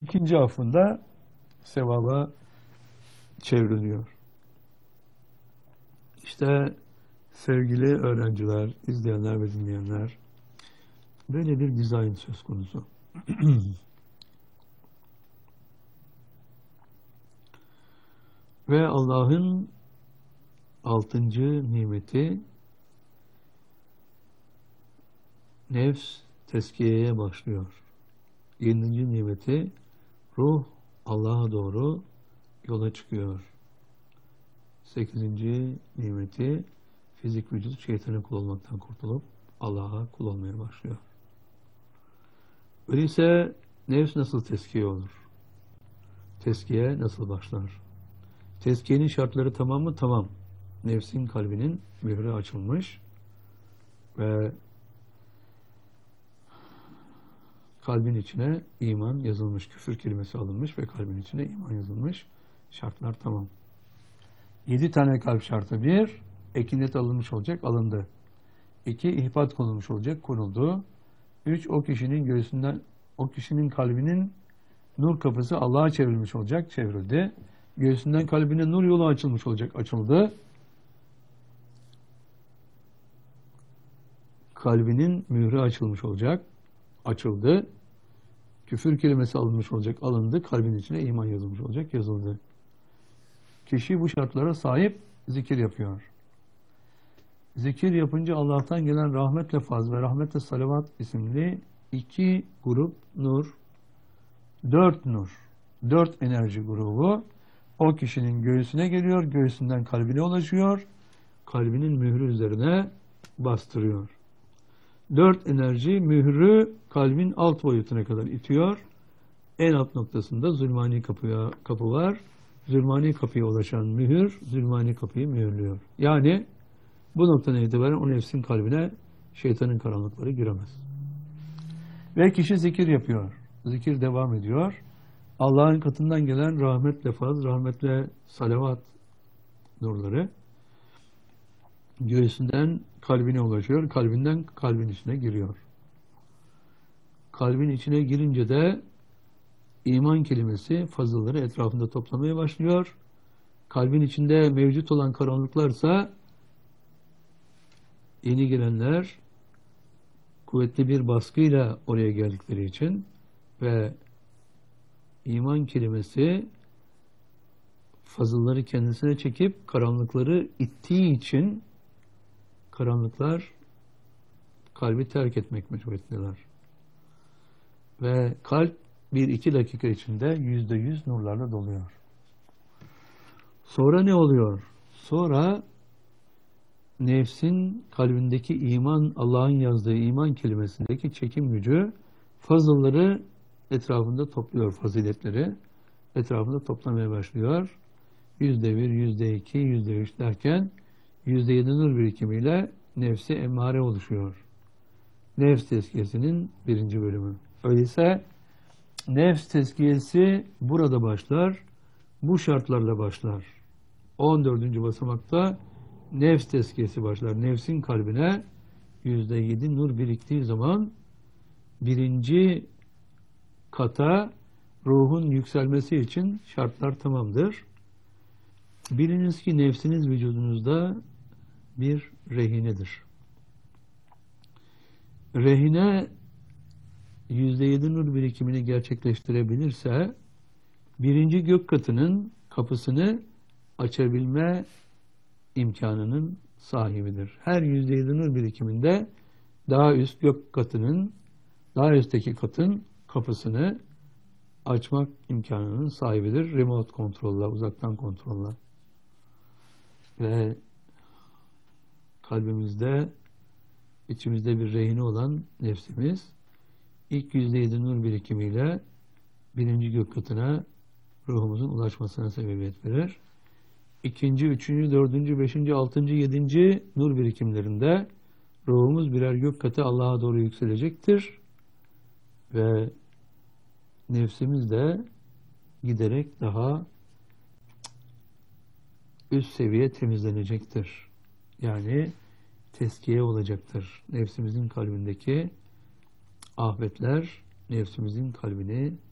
ikinci affında sevaba çevriliyor. İşte sevgili öğrenciler, izleyenler ve dinleyenler, böyle bir dizayn söz konusu. Ve Allah'ın 6. nimeti nefs tezkiyeye başlıyor. 7. nimeti ruh Allah'a doğru yola çıkıyor. 8. nimeti fizik vücut şeytanın kul olmaktan kurtulup Allah'a kul olmaya başlıyor. Öyleyse nefs nasıl tezkiye olur? Tezkiye nasıl başlar? Tezkiyenin şartları tamam mı? Tamam. Nefsin kalbinin mührü açılmış ve kalbin içine iman yazılmış. Küfür kelimesi alınmış ve kalbin içine iman yazılmış. Şartlar tamam. 7 tane kalp şartı. 1, ekinet alınmış olacak, alındı. 2, ihbat konulmuş olacak, konuldu. 3, o kişinin göğsünden, o kişinin kalbinin nur kapısı Allah'a çevrilmiş olacak, çevrildi. Göğsünden kalbine nur yolu açılmış olacak, açıldı. Kalbinin mührü açılmış olacak, açıldı. Küfür kelimesi alınmış olacak, alındı. Kalbin içine iman yazılmış olacak, yazıldı. Kişi bu şartlara sahip zikir yapıyor. Zikir yapınca Allah'tan gelen rahmetle faz ve rahmetle salavat isimli 2 grup nur, 4 nur, 4 enerji grubu o kişinin göğsüne geliyor, göğsünden kalbine ulaşıyor, kalbinin mührü üzerine bastırıyor. 4 enerji mührü kalbin alt boyutuna kadar itiyor. En alt noktasında zulmani kapı var. Zulmani kapıya ulaşan mühür, zulmani kapıyı mühürlüyor. Yani bu noktadan itibaren o nefsin kalbine şeytanın karanlıkları giremez. Ve kişi zikir yapıyor. Zikir devam ediyor. Allah'ın katından gelen rahmetle faz, rahmetle salavat nurları göğsünden kalbine ulaşıyor. Kalbinden kalbin içine giriyor. Kalbin içine girince de iman kelimesi fazılları etrafında toplamaya başlıyor. Kalbin içinde mevcut olan karanlıklarsa yeni gelenler kuvvetli bir baskıyla oraya geldikleri için ve iman kelimesi fazılları kendisine çekip karanlıkları ittiği için karanlıklar kalbi terk etmek mecburiyetindeler. Ve kalp 1-2 dakika içinde %100 nurlarla doluyor. Sonra ne oluyor? Sonra nefsin kalbindeki iman, Allah'ın yazdığı iman kelimesindeki çekim gücü fazılları etrafında topluyor, faziletleri etrafında toplamaya başlıyor. %1, %2, %3 derken %7 nur birikimiyle nefsi emmare oluşuyor. Nefs tezkiyesinin 1. bölümü. Öyleyse nefs tezkiyesi burada başlar, bu şartlarla başlar. 14. basamakta nefs tezkiyesi başlar. Nefsin kalbine %7 nur biriktiği zaman 1. kata ruhun yükselmesi için şartlar tamamdır. Biliniz ki nefsiniz vücudunuzda bir rehinedir. Rehine %7 nur birikimini gerçekleştirebilirse 1. gök katının kapısını açabilme imkanının sahibidir. Her %7 nur birikiminde daha üst gök katının, daha üstteki katın kapısını açmak imkanının sahibidir. Remote kontrolle, uzaktan kontrolle. Ve kalbimizde, içimizde bir rehine olan nefsimiz ilk %7 nur birikimiyle 1. gök katına ruhumuzun ulaşmasına sebebiyet verir. 2., 3., 4., 5., 6., 7. nur birikimlerinde ruhumuz birer gök katı Allah'a doğru yükselecektir. Ve nefsimiz de giderek daha üst seviye temizlenecektir. Yani tezkiye olacaktır. Nefsimizin kalbindeki afetler nefsimizin kalbini